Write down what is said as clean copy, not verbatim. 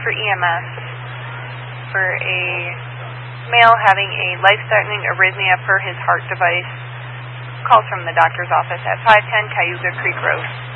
for EMS for a male having a life-threatening arrhythmia per his heart device. Calls from the doctor's office at 510 Cayuga Creek Road.